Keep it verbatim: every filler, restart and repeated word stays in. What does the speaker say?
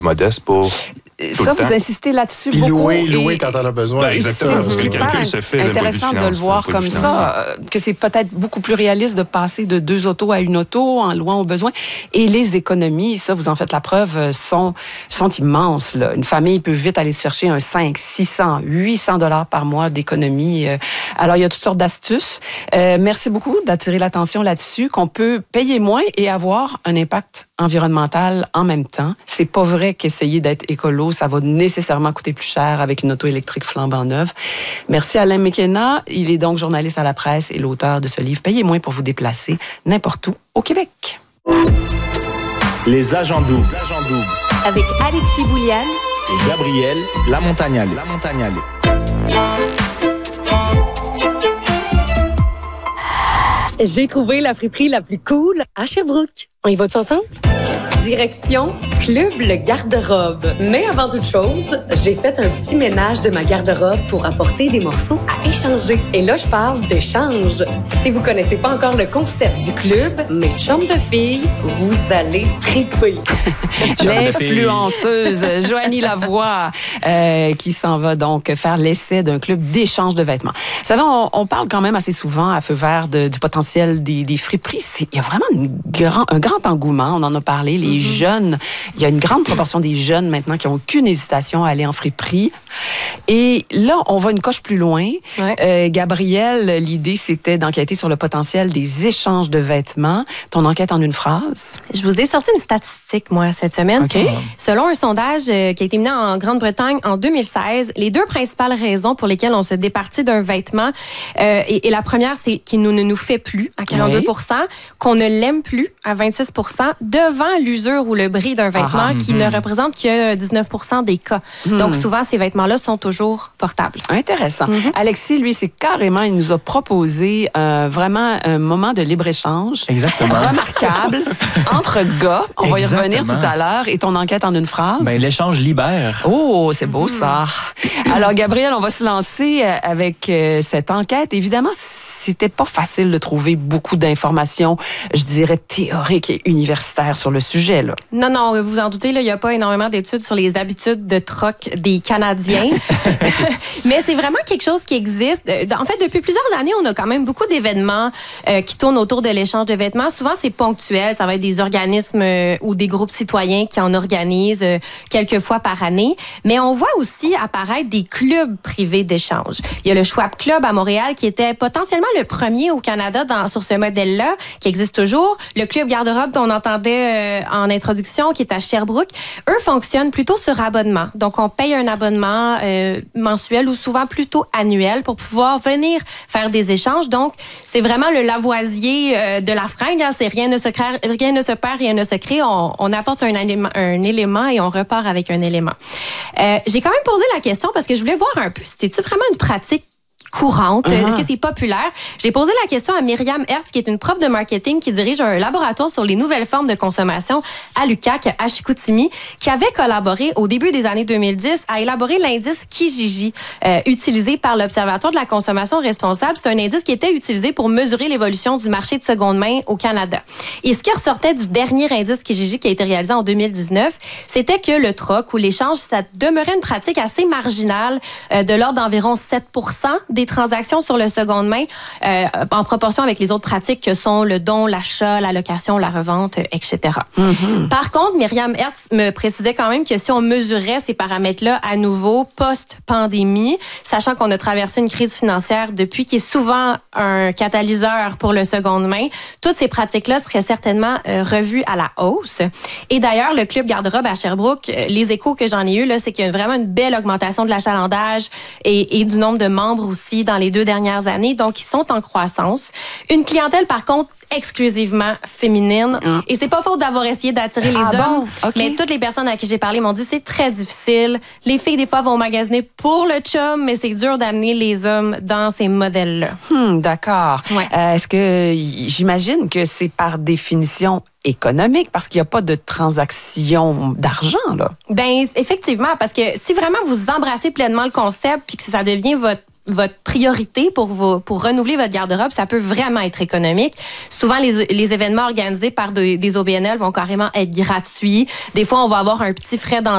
modeste pour... Ça, vous insistez là-dessus Puis beaucoup. louer, louer quand on a besoin. Ben, exactement. C'est parce que le super calcul se fait intéressant de le voir comme ça, euh, que c'est peut-être beaucoup plus réaliste de passer de deux autos à une auto en louant au besoin. Et les économies, ça, vous en faites la preuve, sont, sont immenses, là. Une famille peut vite aller chercher un cinq, six cents, huit cents dollars par mois d'économies. Alors, il y a toutes sortes d'astuces. Euh, merci beaucoup d'attirer l'attention là-dessus, qu'on peut payer moins et avoir un impact environnemental en même temps. C'est pas vrai qu'essayer d'être écolo, ça va nécessairement coûter plus cher avec une auto électrique flambant neuve. Merci à Alain McKenna. Il est donc journaliste à la presse et l'auteur de ce livre « Payez moins pour vous déplacer n'importe où au Québec ». Les agents doubles. Avec Alexis Bouliane et Gabriel Lamontagnale. Lamontagnale. J'ai trouvé la friperie la plus cool à Sherbrooke. On y va-tu ensemble? Direction Club Le Garde-robe. Mais avant toute chose, j'ai fait un petit ménage de ma garde-robe pour apporter des morceaux à échanger. Et là, je parle d'échange. Si vous connaissez pas encore le concept du club, mes chums de filles, vous allez triper. L'influenceuse Joanie Lavoie euh, qui s'en va donc faire l'essai d'un club d'échange de vêtements. Vous savez, on, on parle quand même assez souvent à feu vert de, du potentiel des, des friperies. Il y a vraiment une grand, un grand engouement. On en a parlé. Les mm-hmm. jeunes, il y a une grande proportion des jeunes maintenant qui n'ont aucune hésitation à aller en friperie. Et là, on va une coche plus loin. Ouais. Euh, Gabrielle, l'idée, c'était d'enquêter sur le potentiel des échanges de vêtements. Ton enquête en une phrase? Je vous ai sorti une statistique, moi, cette semaine. Okay. Selon un sondage euh, qui a été mené en Grande-Bretagne en deux mille seize, les deux principales raisons pour lesquelles on se départit d'un vêtement, euh, et, et la première, c'est qu'il ne nous fait plus, à quarante-deux pour cent, oui. qu'on ne l'aime plus, à vingt-six pour cent, devant l'usure ou le bris d'un vêtement ah, qui mm-hmm. ne représente que dix-neuf pour cent des cas. Mm. Donc, souvent, ces vêtements-là sont toujours portables. Intéressant. Mm-hmm. Alexis, lui, c'est carrément, il nous a proposé euh, vraiment un moment de libre-échange. Exactement. Remarquable, entre gars. On Exactement. va y revenir tout à l'heure. Et ton enquête en une phrase? Ben, l'échange libère. Oh, c'est beau, mm. ça. Alors, Gabriel, on va se lancer avec euh, cette enquête. Évidemment, c'était pas facile de trouver beaucoup d'informations, je dirais, théoriques et universitaires sur le sujet, là. Non, non, vous en doutez, il n'y a pas énormément d'études sur les habitudes de troc des Canadiens. Mais c'est vraiment quelque chose qui existe. En fait, depuis plusieurs années, on a quand même beaucoup d'événements euh, qui tournent autour de l'échange de vêtements. Souvent, c'est ponctuel. Ça va être des organismes euh, ou des groupes citoyens qui en organisent euh, quelques fois par année. Mais on voit aussi apparaître des clubs privés d'échange. Il y a le Schwab Club à Montréal qui était potentiellement le premier au Canada dans, sur ce modèle-là, qui existe toujours. Le Club Garde-robe dont on entendait euh, en introduction, qui est à Sherbrooke, eux fonctionnent plutôt sur abonnement. Donc, on paye un abonnement euh, mensuel ou souvent plutôt annuel pour pouvoir venir faire des échanges. Donc, c'est vraiment le Lavoisier euh, de la fringue. Hein. C'est rien ne se crée, rien ne se perd, rien ne se crée. On, on apporte un élément, un élément et on repart avec un élément. Euh, j'ai quand même posé la question parce que je voulais voir un peu, c'était-tu vraiment une pratique courante? Uh-huh. Est-ce que c'est populaire? J'ai posé la question à Myriam Hertz, qui est une prof de marketing qui dirige un laboratoire sur les nouvelles formes de consommation à l'U Q A C, à Chicoutimi, qui avait collaboré au début des années deux mille dix à élaborer l'indice Kijiji, euh, utilisé par l'Observatoire de la consommation responsable. C'est un indice qui était utilisé pour mesurer l'évolution du marché de seconde main au Canada. Et ce qui ressortait du dernier indice Kijiji qui a été réalisé en deux mille dix-neuf, c'était que le troc ou l'échange, ça demeurait une pratique assez marginale, euh, de l'ordre d'environ sept pour cent des transactions sur le seconde main, euh, en proportion avec les autres pratiques que sont le don, l'achat, la location, la revente, et cetera. Mm-hmm. Par contre, Myriam Hertz me précisait quand même que si on mesurait ces paramètres-là à nouveau post-pandémie, sachant qu'on a traversé une crise financière depuis qui est souvent un catalyseur pour le seconde main, toutes ces pratiques-là seraient certainement euh, revues à la hausse. Et d'ailleurs, le Club Garde-robe à Sherbrooke, les échos que j'en ai eus, là, c'est qu'il y a vraiment une belle augmentation de l'achalandage et, et du nombre de membres aussi dans les deux dernières années, donc ils sont en croissance. Une clientèle, par contre, exclusivement féminine. Mmh. Et c'est pas faute d'avoir essayé d'attirer les ah hommes, bon? Okay. Mais toutes les personnes à qui j'ai parlé m'ont dit c'est très difficile. Les filles, des fois, vont magasiner pour le chum, mais c'est dur d'amener les hommes dans ces modèles-là. Hum, d'accord. Ouais. Euh, est-ce que, j'imagine que c'est par définition économique, parce qu'il n'y a pas de transaction d'argent, là? Ben effectivement, parce que si vraiment vous embrassez pleinement le concept puis que ça devient votre votre priorité pour vous, pour renouveler votre garde-robe, ça peut vraiment être économique. Souvent, les, les événements organisés par de, des O B N L vont carrément être gratuits. Des fois, on va avoir un petit frais d'entrée